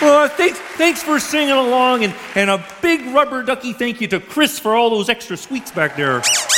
Well, thanks for singing along, and a big rubber ducky thank you to Chris for all those extra squeaks back there.